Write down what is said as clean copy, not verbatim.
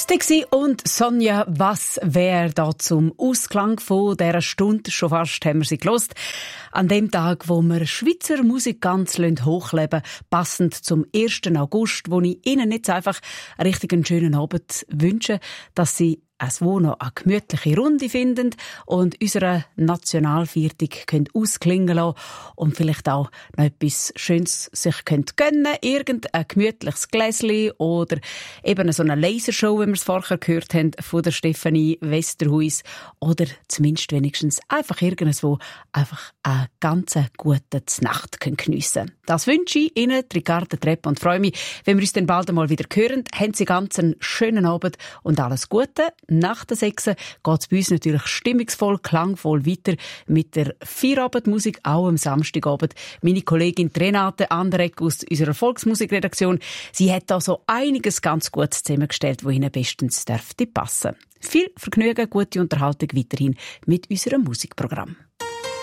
Dixie und Sonja, was wäre da zum Ausklang von dieser Stunde? Schon fast haben wir sie gelost. An dem Tag, wo wir Schweizer Musik ganz hochleben, passend zum 1. August, wo ich Ihnen jetzt einfach einen richtig schönen Abend wünsche, dass Sie es wo noch eine gemütliche Runde finden und unsere Nationalviertig ausklingen lassen und vielleicht auch noch etwas Schönes sich gönnen können. Irgendein gemütliches Gläschen oder eben so eine Lasershow, wie wir es vorher gehört haben, von der Stefanie Westerhuis. Oder zumindest wenigstens einfach irgendwo einfach eine ganz gute Nacht geniessen können. Das wünsche ich Ihnen, Ricarda Trepp, und freue mich, wenn wir uns dann bald einmal wieder hören. Haben Sie ganz einen schönen Abend und alles Gute. Nach der 6 geht es bei uns natürlich stimmungsvoll, klangvoll weiter mit der Feierabendmusik, auch am Samstagabend. Meine Kollegin Renate Anderegg aus unserer Volksmusikredaktion, sie hat da so einiges ganz Gutes zusammengestellt, wo Ihnen bestens dürfte passen. Viel Vergnügen, gute Unterhaltung weiterhin mit unserem Musikprogramm.